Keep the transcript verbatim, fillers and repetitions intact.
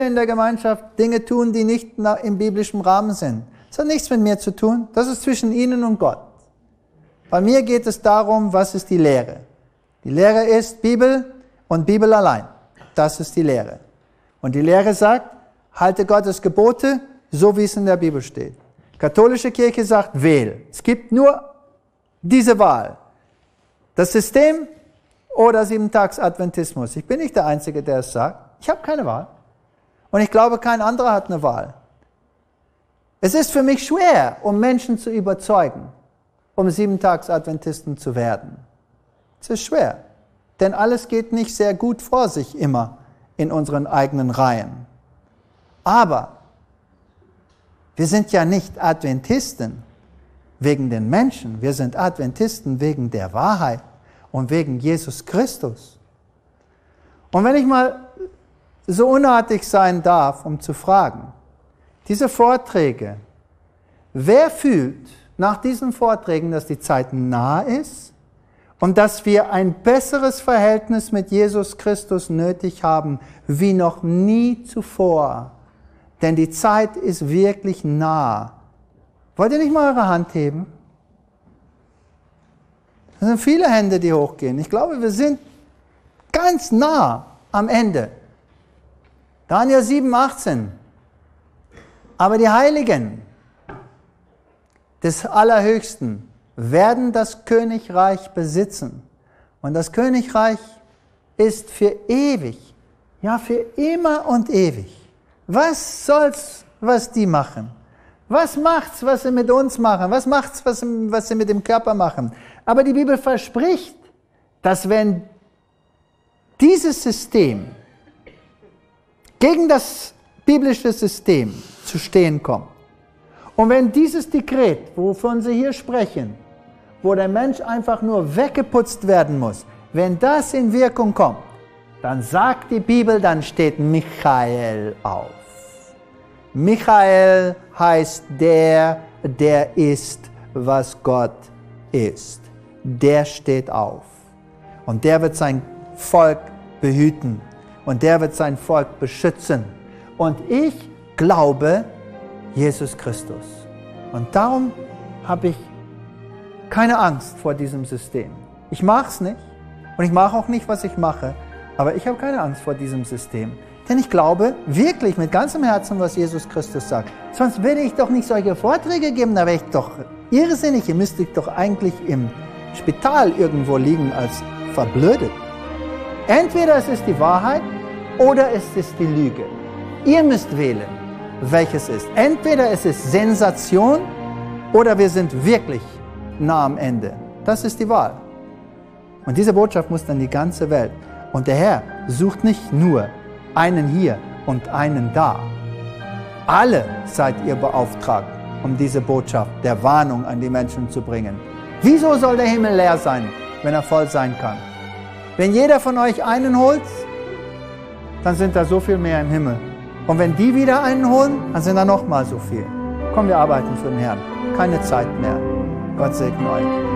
in der Gemeinschaft Dinge tun, die nicht im biblischen Rahmen sind. Das hat nichts mit mir zu tun. Das ist zwischen ihnen und Gott. Bei mir geht es darum, was ist die Lehre. Die Lehre ist Bibel und Bibel allein. Das ist die Lehre. Und die Lehre sagt, halte Gottes Gebote, so wie es in der Bibel steht. Katholische Kirche sagt, wähl. Es gibt nur diese Wahl. Das System oder Siebentags-Adventismus. Ich bin nicht der Einzige, der es sagt. Ich habe keine Wahl. Und ich glaube, kein anderer hat eine Wahl. Es ist für mich schwer, um Menschen zu überzeugen, um Siebentags-Adventisten zu werden. Es ist schwer, denn alles geht nicht sehr gut vor sich immer in unseren eigenen Reihen. Aber wir sind ja nicht Adventisten wegen den Menschen, wir sind Adventisten wegen der Wahrheit und wegen Jesus Christus. Und wenn ich mal so unartig sein darf, um zu fragen, diese Vorträge, wer fühlt nach diesen Vorträgen, dass die Zeit nahe ist und dass wir ein besseres Verhältnis mit Jesus Christus nötig haben, wie noch nie zuvor? Denn die Zeit ist wirklich nah. Wollt ihr nicht mal eure Hand heben? Das sind viele Hände, die hochgehen. Ich glaube, wir sind ganz nah am Ende. Daniel sieben, achtzehn. Aber die Heiligen des Allerhöchsten werden das Königreich besitzen. Und das Königreich ist für ewig. Ja, für immer und ewig. Was soll's, was die machen? Was macht's, was sie mit uns machen? Was macht's, was, was sie mit dem Körper machen? Aber die Bibel verspricht, dass wenn dieses System gegen das biblische System zu stehen kommt, und wenn dieses Dekret, wovon sie hier sprechen, wo der Mensch einfach nur weggeputzt werden muss, wenn das in Wirkung kommt, dann sagt die Bibel, dann steht Michael auf. Michael heißt der, der ist, was Gott ist. Der steht auf. Und der wird sein Volk behüten. Und der wird sein Volk beschützen. Und ich glaube Jesus Christus. Und darum habe ich keine Angst vor diesem System. Ich mache es nicht. Und ich mache auch nicht, was ich mache. Aber ich habe keine Angst vor diesem System. Denn ich glaube wirklich mit ganzem Herzen, was Jesus Christus sagt. Sonst würde ich doch nicht solche Vorträge geben, da wäre ich doch irrsinnig. Ihr müsstet doch eigentlich im Spital irgendwo liegen als verblödet. Entweder es ist die Wahrheit oder es ist die Lüge. Ihr müsst wählen, welches ist. Entweder es ist Sensation oder wir sind wirklich nah am Ende. Das ist die Wahl. Und diese Botschaft muss dann die ganze Welt. Und der Herr sucht nicht nur einen hier und einen da. Alle seid ihr beauftragt, um diese Botschaft der Warnung an die Menschen zu bringen. Wieso soll der Himmel leer sein, wenn er voll sein kann? Wenn jeder von euch einen holt, dann sind da so viel mehr im Himmel. Und wenn die wieder einen holen, dann sind da noch mal so viel. Komm, wir arbeiten für den Herrn. Keine Zeit mehr. Gott segne euch.